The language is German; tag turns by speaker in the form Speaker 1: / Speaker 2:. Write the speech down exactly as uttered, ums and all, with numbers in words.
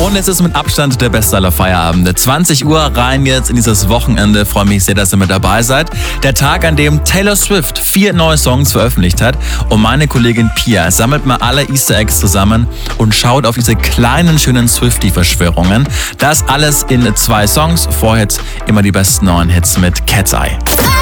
Speaker 1: Und es ist mit Abstand der beste aller Feierabende. zwanzig Uhr rein jetzt in dieses Wochenende. Freue mich sehr, dass ihr mit dabei seid. Der Tag, an dem Taylor Swift vier neue Songs veröffentlicht hat. Und meine Kollegin Pia sammelt mal alle Easter Eggs zusammen und schaut auf diese kleinen, schönen Swiftie-Verschwörungen. Das alles in zwei Songs. Vorher jetzt immer die besten neuen Hits mit Cat's Eye.